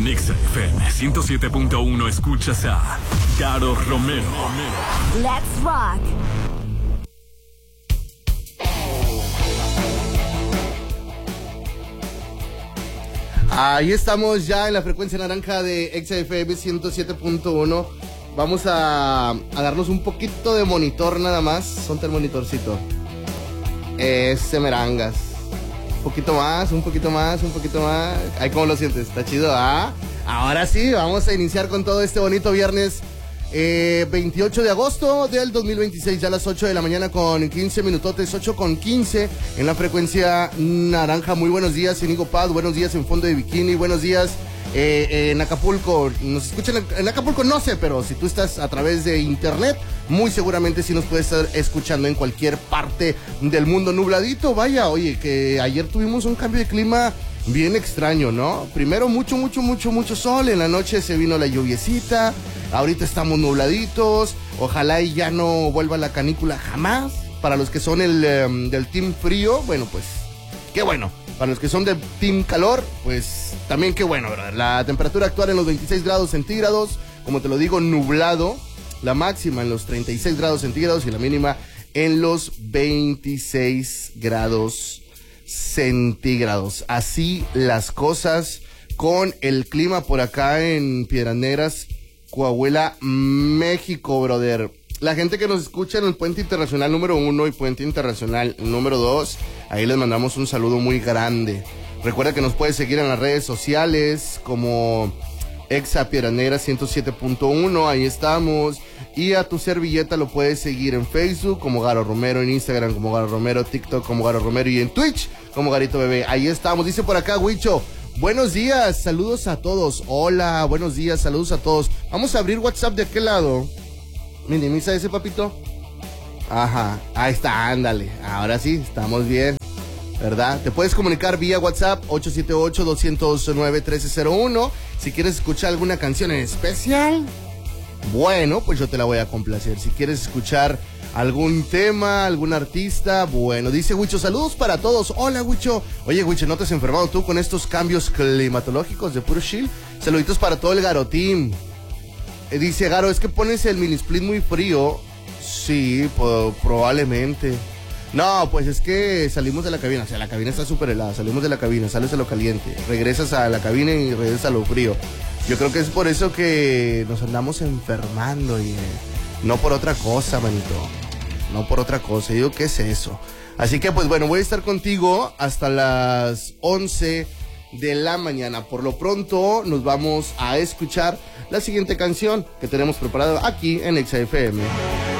En Exa FM 107.1 escuchas a Garo Romero. Let's rock. Ahí estamos ya en la frecuencia naranja de Exa FM 107.1. Vamos a darnos un poquito de monitor nada más. Sonte el monitorcito. Ese merangas. Un poquito más, un poquito más, un poquito más. Ay, ¿cómo lo sientes? ¿Está chido? ¿Ah? Ahora sí, vamos a iniciar con todo este bonito viernes 28 de agosto del 2026, ya a las 8 de la mañana con 15 minutotes, 8 con 15 en la frecuencia naranja. Muy buenos días, Inigo Paz, buenos días en Fondo de Bikini, buenos días en Acapulco. Nos escuchan en Acapulco, no sé, pero si tú estás a través de internet, muy seguramente sí nos puedes estar escuchando en cualquier parte del mundo. Nubladito, vaya, oye, que ayer tuvimos un cambio de clima bien extraño, ¿no? Primero mucho sol, en la noche se vino la lluviecita, ahorita estamos nubladitos, ojalá y ya no vuelva la canícula jamás. Para los que son del team frío, bueno, pues, qué bueno. Para los que son del team calor, pues, también qué bueno, ¿verdad? La temperatura actual en los 26 grados centígrados, como te lo digo, nublado, la máxima en los 36 grados centígrados y la mínima en los 26 grados centígrados. Así las cosas con el clima por acá en Piedras Negras, Coahuila, México, brother. La gente que nos escucha en el Puente Internacional número 1 y Puente Internacional número 2, ahí les mandamos un saludo muy grande. Recuerda que nos puedes seguir en las redes sociales como Exa Piedras Negras 107.1, ahí estamos. Y a tu servilleta lo puedes seguir en Facebook como Garo Romero, en Instagram como Garo Romero, TikTok como Garo Romero y en Twitch como Garito Bebé. Ahí estamos. Dice por acá Huicho, buenos días, saludos a todos. Hola, buenos días, saludos a todos. Vamos a abrir WhatsApp de aquel lado. Minimiza ese, papito. Ajá, ahí está, ándale. Ahora sí, estamos bien, ¿verdad? Te puedes comunicar vía WhatsApp 878-209-1301. Si quieres escuchar alguna canción en especial, bueno, pues yo te la voy a complacer. Si quieres escuchar algún tema, algún artista, bueno, dice Huicho, saludos para todos. Hola, Huicho. Oye, Huicho, ¿no te has enfermado tú con estos cambios climatológicos de puro chill? Saluditos para todo el Garo Team. Dice Garo, es que pones el mini split muy frío. Sí, probablemente. No, pues es que salimos de la cabina. O sea, la cabina está súper helada. Salimos de la cabina, sales a lo caliente, regresas a la cabina y regresas a lo frío. Yo creo que es por eso que nos andamos enfermando y no por otra cosa, manito. No por otra cosa. Yo digo, ¿qué es eso? Así que, pues bueno, voy a estar contigo hasta las 11 de la mañana. Por lo pronto, nos vamos a escuchar la siguiente canción que tenemos preparada aquí en Exa FM.